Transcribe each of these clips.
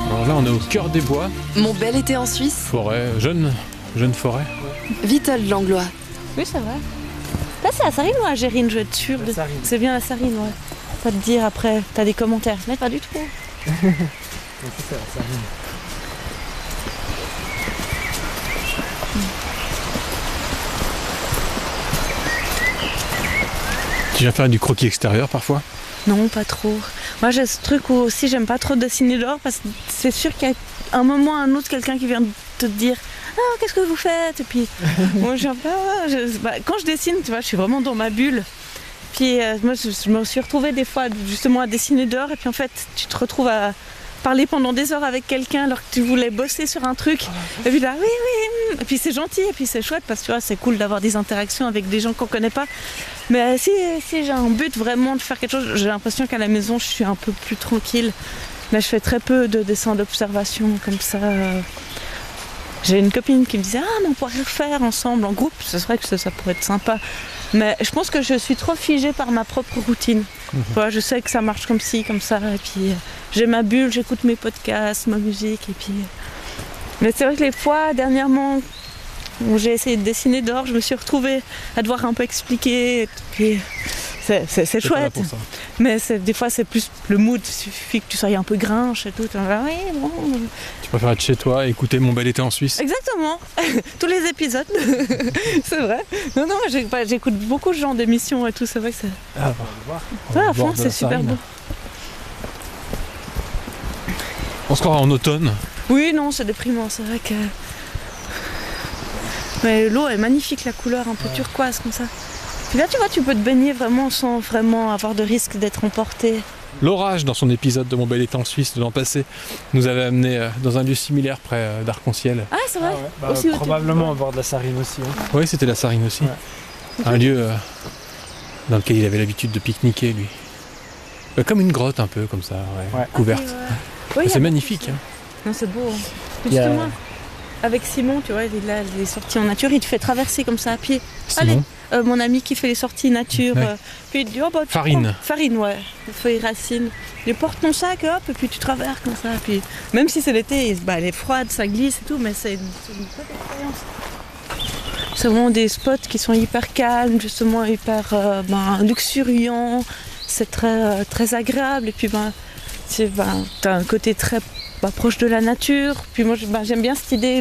Alors là, on est au cœur des bois. Mon bel été en Suisse. Forêt, jeune forêt. Vittel Langlois. Oui, c'est vrai. Là, c'est la Sarine ou la Gérine, je vais être sûre. C'est bien la Sarine, ouais. Ça te dire après, t'as des commentaires. Mais pas du tout. C'est la Sarine. Tu viens faire du croquis extérieur parfois? Non, pas trop. Moi, j'ai ce truc où aussi j'aime pas trop dessiner dehors parce que c'est sûr qu'il y a un moment ou un autre quelqu'un qui vient te dire « Ah, qu'est-ce que vous faites ?» Et puis, moi, quand je dessine, tu vois, je suis vraiment dans ma bulle. Puis, moi, je me suis retrouvée des fois justement à dessiner dehors et puis en fait, tu te retrouves à parler pendant des heures avec quelqu'un alors que tu voulais bosser sur un truc. Et puis là, oui. Et puis c'est gentil et puis c'est chouette parce que tu vois, c'est cool d'avoir des interactions avec des gens qu'on connaît pas. Mais si j'ai un but vraiment de faire quelque chose, j'ai l'impression qu'à la maison, je suis un peu plus tranquille. Là, je fais très peu de dessins d'observation comme ça. J'ai une copine qui me disait « Ah, mais on pourrait refaire ensemble en groupe. » C'est vrai que ça pourrait être sympa. Mais je pense que je suis trop figée par ma propre routine. Voilà, je sais que ça marche comme ci, comme ça. Et puis j'ai ma bulle, j'écoute mes podcasts, ma musique. Et puis... Mais c'est vrai que les fois, dernièrement, où j'ai essayé de dessiner dehors, je me suis retrouvée à devoir un peu expliquer. Et puis c'est chouette. Mais des fois, c'est plus le mood. Il suffit que tu sois un peu grinche et tout. Oui, bon. Tu préfères être chez toi et écouter Mon bel été en Suisse? Exactement. Tous les épisodes. C'est vrai. Non, j'écoute beaucoup ce genre d'émissions et tout. C'est vrai que c'est... Ah, à fond, c'est super beau. On se croira en automne. Oui, non, c'est déprimant. C'est vrai que... Mais l'eau est magnifique, la couleur un peu turquoise comme ça. Puis là, tu vois, tu peux te baigner vraiment sans vraiment avoir de risque d'être emporté. L'orage, dans son épisode de Mon bel été en Suisse de l'an passé, nous avait amené dans un lieu similaire près d'Arc-en-Ciel. Ah, c'est vrai. Aussi, probablement au bord de la Sarine aussi. Hein. Oui, c'était la Sarine aussi. Ouais. Un lieu dans lequel il avait l'habitude de pique-niquer, lui. Comme une grotte un peu, comme ça, couverte. Oui, c'est magnifique. Hein. Non, c'est beau. Hein. Justement, avec Simon, tu vois, il a les sorties en nature, il te fait traverser comme ça à pied. Simon. Allez, mon ami qui fait les sorties nature. Puis il dit, oh, bah, Farine. Farine, ouais. Feuilles racines. Il porte ton sac, hop, et puis tu traverses comme ça. Puis, même si c'est l'été, elle est froide, ça glisse et tout, mais c'est une bonne expérience. C'est vraiment des spots qui sont hyper calmes, justement hyper luxuriants. C'est très, très agréable. Et puis, t'as un côté très proche de la nature. Puis moi, j'aime bien cette idée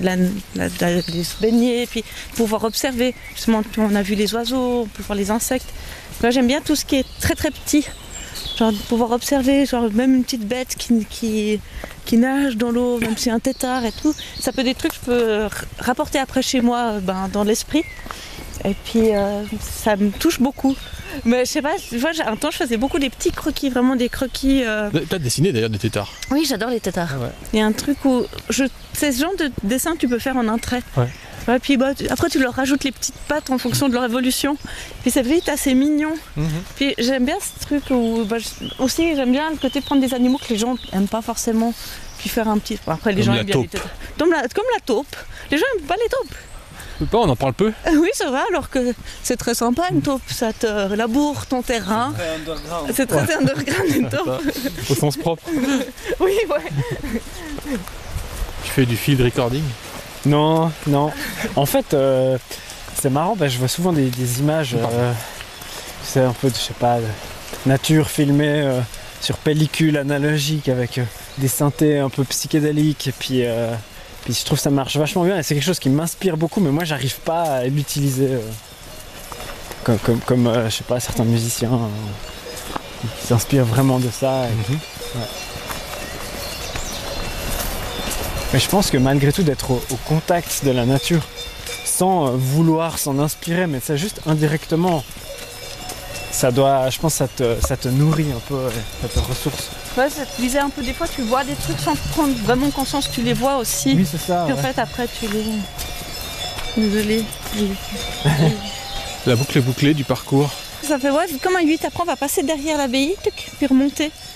de se baigner, puis pouvoir observer. Justement, on a vu les oiseaux, on peut voir les insectes. Moi, j'aime bien tout ce qui est très très petit. Genre de pouvoir observer, genre même une petite bête qui nage dans l'eau, même si un tétard et tout. Ça peut être des trucs que je peux rapporter après chez moi dans l'esprit. Et puis ça me touche beaucoup. Mais je sais pas, tu vois, un temps je faisais beaucoup des petits croquis, vraiment des croquis. T'as dessiné d'ailleurs des tétards? Oui, j'adore les tétards. Ah ouais. Il y a un truc où c'est ce genre de dessin que tu peux faire en un trait. Ouais, puis après tu leur rajoutes les petites pattes en fonction de leur évolution. Puis c'est vite assez mignon. Puis j'aime bien ce truc où aussi j'aime bien le côté prendre des animaux que les gens aiment pas forcément. Puis faire un petit. Après les gens aiment bien les tétards. Comme la taupe. Les gens aiment pas les taupes. On en parle peu. Oui, c'est vrai, alors que c'est très sympa une taupe, ça te laboure ton terrain. C'est très underground une taupe. Au sens propre. Oui, ouais. Tu fais du field recording? Non. En fait, c'est marrant, je vois souvent des images, c'est un peu, je sais pas, nature filmée sur pellicule analogique avec des synthés un peu psychédéliques et puis je trouve que ça marche vachement bien et c'est quelque chose qui m'inspire beaucoup, mais moi j'arrive pas à l'utiliser comme je sais pas, certains musiciens qui s'inspirent vraiment de ça. Mais je pense que malgré tout, d'être au contact de la nature sans vouloir s'en inspirer, mais c'est juste indirectement, je pense que ça te nourrit un peu, ça te ressource. Ouais, ça te disait un peu, des fois tu vois des trucs sans prendre vraiment conscience, tu les vois aussi. Oui, c'est ça. Puis en fait après tu les... Désolée. La boucle est bouclée du parcours. Ça fait comme un 8, après on va passer derrière l'abbaye, puis remonter.